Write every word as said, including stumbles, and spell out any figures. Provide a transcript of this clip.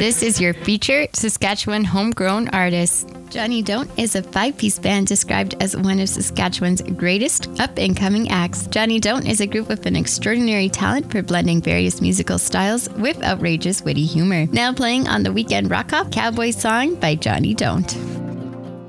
This is your featured Saskatchewan homegrown artist. Johnny Don't is a five-piece band described as one of Saskatchewan's greatest up-and-coming acts. Johnny Don't is a group with an extraordinary talent for blending various musical styles with outrageous witty humor. Now playing on the Weekend Rock Off, Cowboy Song by Johnny Don't.